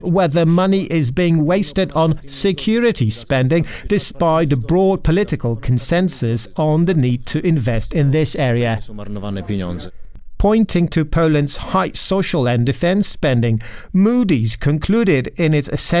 whether money is being wasted on security spending, despite the broad political consensus on the need to invest in this area. Pointing to Poland's high social and defense spending, Moody's concluded in its assessment